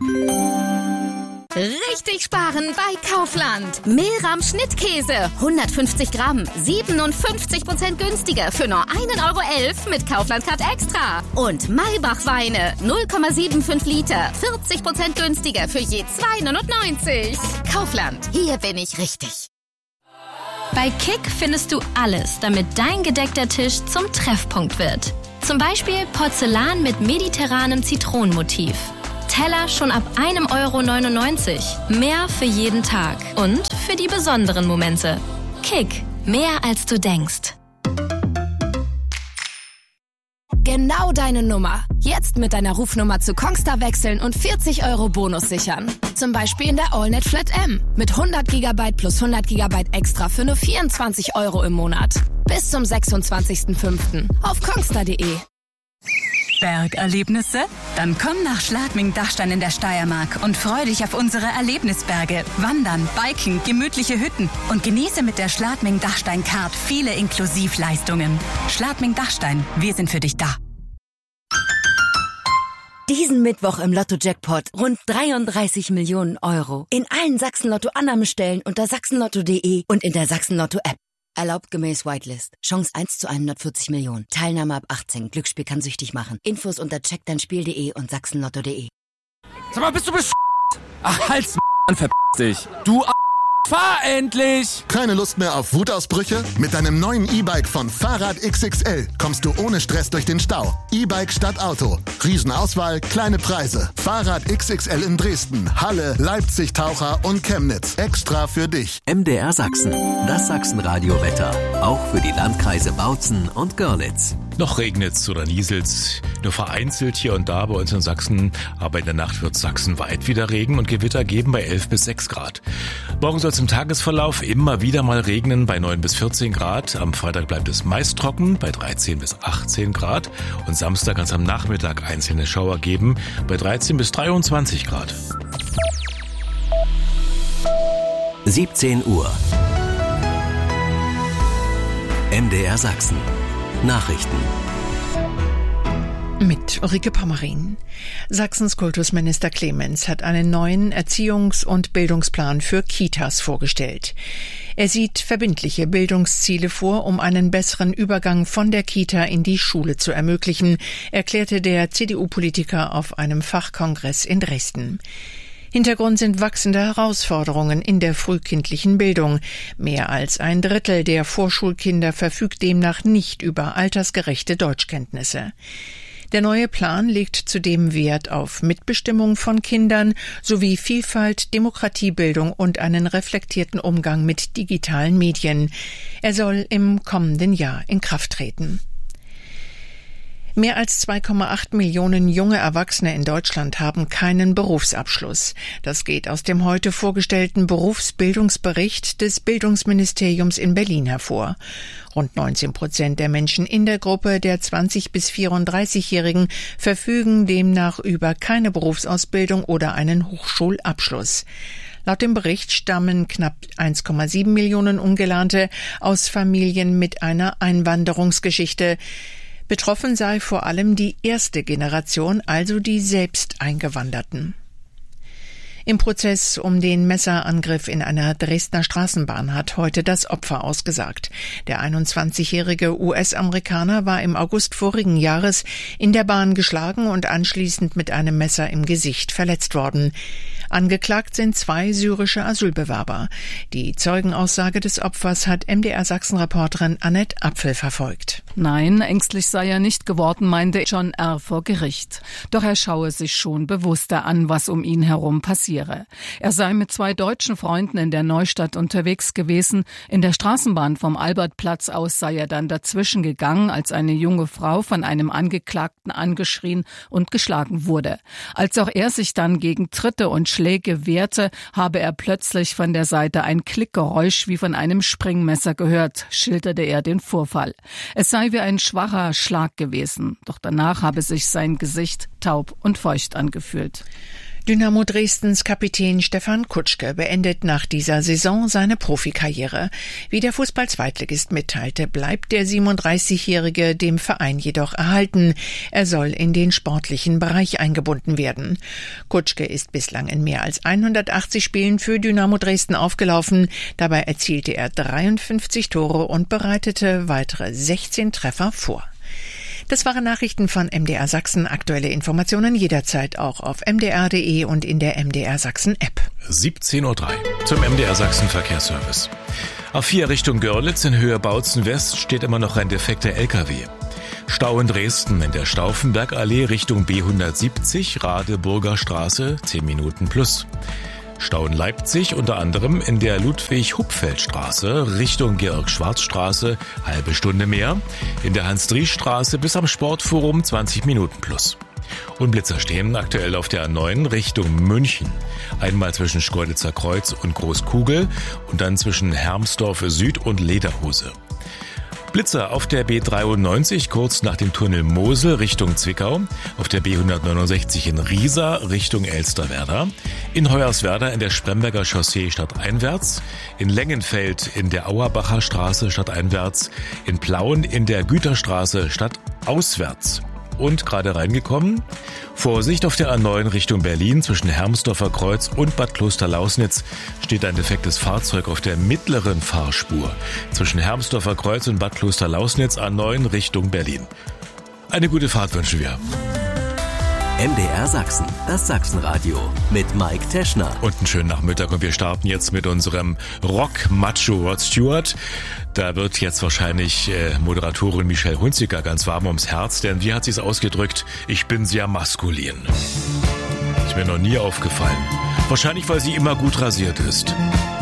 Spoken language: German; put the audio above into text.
Richtig sparen bei Kaufland. Mehlrahm Schnittkäse, 150 Gramm, 57% günstiger für nur 1,11 € mit Kaufland-Card Extra. Und Maybach Weine, 0,75 Liter, 40% günstiger für je 2,99 €. Kaufland, hier bin ich richtig. Bei Kick findest du alles, damit dein gedeckter Tisch zum Treffpunkt wird. Zum Beispiel Porzellan mit mediterranem Zitronenmotiv. Teller schon ab 1,99 €. Mehr für jeden Tag und für die besonderen Momente. Kick, mehr als du denkst. Genau deine Nummer. Jetzt mit deiner Rufnummer zu Kongstar wechseln und 40 € Bonus sichern. Zum Beispiel in der AllNet Flat M. Mit 100 GB plus 100 GB extra für nur 24 € im Monat. Bis zum 26.05. auf kongstar.de. Bergerlebnisse? Dann komm nach Schladming-Dachstein in der Steiermark und freu dich auf unsere Erlebnisberge. Wandern, Biken, gemütliche Hütten und genieße mit der Schladming-Dachstein-Card viele Inklusivleistungen. Schladming-Dachstein, wir sind für dich da. Diesen Mittwoch im Lotto-Jackpot rund 33 Millionen €. In allen Sachsen-Lotto-Annahmestellen unter sachsenlotto.de und in der Sachsen-Lotto-App. Erlaubt gemäß Whitelist. Chance 1 zu 140 Millionen. Teilnahme ab 18. Glücksspiel kann süchtig machen. Infos unter checkdeinspiel.de und sachsenlotto.de. Sag mal, bist du Ach, halt's verpiss dich. Du fahr endlich! Keine Lust mehr auf Wutausbrüche? Mit deinem neuen E-Bike von Fahrrad XXL kommst du ohne Stress durch den Stau. E-Bike statt Auto. Riesenauswahl, kleine Preise. Fahrrad XXL in Dresden, Halle, Leipzig, Taucher und Chemnitz. Extra für dich. MDR Sachsen. Das Sachsen-Radio-Wetter. Auch für die Landkreise Bautzen und Görlitz. Noch regnet's oder nieselt's, nur vereinzelt hier und da bei uns in Sachsen, aber in der Nacht wird sachsenweit wieder Regen und Gewitter geben bei 11 bis 6 Grad. Morgen soll es im Tagesverlauf immer wieder mal regnen bei 9 bis 14 Grad. Am Freitag bleibt es meist trocken bei 13 bis 18 Grad und Samstag kann es am Nachmittag einzelne Schauer geben bei 13 bis 23 Grad. 17 Uhr. MDR Sachsen. Nachrichten. Mit Ulrike Pommerin. Sachsens Kultusminister Clemens hat einen neuen Erziehungs- und Bildungsplan für Kitas vorgestellt. Er sieht verbindliche Bildungsziele vor, um einen besseren Übergang von der Kita in die Schule zu ermöglichen, erklärte der CDU-Politiker auf einem Fachkongress in Dresden. Hintergrund sind wachsende Herausforderungen in der frühkindlichen Bildung. Mehr als ein Drittel der Vorschulkinder verfügt demnach nicht über altersgerechte Deutschkenntnisse. Der neue Plan legt zudem Wert auf Mitbestimmung von Kindern sowie Vielfalt, Demokratiebildung und einen reflektierten Umgang mit digitalen Medien. Er soll im kommenden Jahr in Kraft treten. Mehr als 2,8 Millionen junge Erwachsene in Deutschland haben keinen Berufsabschluss. Das geht aus dem heute vorgestellten Berufsbildungsbericht des Bildungsministeriums in Berlin hervor. Rund 19% der Menschen in der Gruppe der 20- bis 34-Jährigen verfügen demnach über keine Berufsausbildung oder einen Hochschulabschluss. Laut dem Bericht stammen knapp 1,7 Millionen Ungelernte aus Familien mit einer Einwanderungsgeschichte. Betroffen sei vor allem die erste Generation, also die selbst Eingewanderten. Im Prozess um den Messerangriff in einer Dresdner Straßenbahn hat heute das Opfer ausgesagt. Der 21-jährige US-Amerikaner war im August vorigen Jahres in der Bahn geschlagen und anschließend mit einem Messer im Gesicht verletzt worden. Angeklagt sind 2 syrische Asylbewerber. Die Zeugenaussage des Opfers hat MDR-Sachsen-Reporterin Annette Apfel verfolgt. Nein, ängstlich sei er nicht geworden, meinte John R. vor Gericht. Doch er schaue sich schon bewusster an, was um ihn herum passiere. Er sei mit 2 deutschen Freunden in der Neustadt unterwegs gewesen. In der Straßenbahn vom Albertplatz aus sei er dann dazwischen gegangen, als eine junge Frau von einem Angeklagten angeschrien und geschlagen wurde. Als auch er sich dann gegen Tritte und Schläge wehrte, habe er plötzlich von der Seite ein Klickgeräusch wie von einem Springmesser gehört, schilderte er den Vorfall. Es sei wie ein schwacher Schlag gewesen, doch danach habe sich sein Gesicht taub und feucht angefühlt. Dynamo Dresdens Kapitän Stefan Kutschke beendet nach dieser Saison seine Profikarriere. Wie der Fußball-Zweitligist mitteilte, bleibt der 37-Jährige dem Verein jedoch erhalten. Er soll in den sportlichen Bereich eingebunden werden. Kutschke ist bislang in mehr als 180 Spielen für Dynamo Dresden aufgelaufen. Dabei erzielte er 53 Tore und bereitete weitere 16 Treffer vor. Das waren Nachrichten von MDR Sachsen. Aktuelle Informationen jederzeit auch auf mdr.de und in der MDR Sachsen App. 17:03 Uhr zum MDR Sachsen Verkehrsservice. A4 Richtung Görlitz in Höhe Bautzen West steht immer noch ein defekter LKW. Stau in Dresden in der Stauffenbergallee Richtung B170 Radeburger Straße 10 Minuten plus. Stau in Leipzig unter anderem in der Ludwig-Hupfeld-Straße Richtung Georg-Schwarz-Straße halbe Stunde mehr, in der Hans-Dries-Straße bis am Sportforum 20 Minuten plus. Und Blitzer stehen aktuell auf der A9 Richtung München. Einmal zwischen Schkeuditzer Kreuz und Großkugel und dann zwischen Hermsdorf Süd und Lederhose. Blitzer auf der B93 kurz nach dem Tunnel Mosel Richtung Zwickau, auf der B169 in Riesa Richtung Elsterwerda, in Hoyerswerda in der Spremberger Chaussee stadteinwärts, in Lengenfeld in der Auerbacher Straße stadteinwärts, in Plauen in der Güterstraße stadtauswärts. Und gerade reingekommen, Vorsicht auf der A9 Richtung Berlin zwischen Hermsdorfer Kreuz und Bad Klosterlausnitz steht ein defektes Fahrzeug auf der mittleren Fahrspur. Zwischen Hermsdorfer Kreuz und Bad Klosterlausnitz A9 Richtung Berlin. Eine gute Fahrt wünschen wir. MDR Sachsen, das Sachsenradio mit Mike Teschner. Und einen schönen Nachmittag und wir starten jetzt mit unserem Rock-Macho Rod Stewart. Da wird jetzt wahrscheinlich Moderatorin Michelle Hunziker ganz warm ums Herz, denn wie hat sie es ausgedrückt? Ich bin sehr maskulin. Ist mir noch nie aufgefallen. Wahrscheinlich, weil sie immer gut rasiert ist.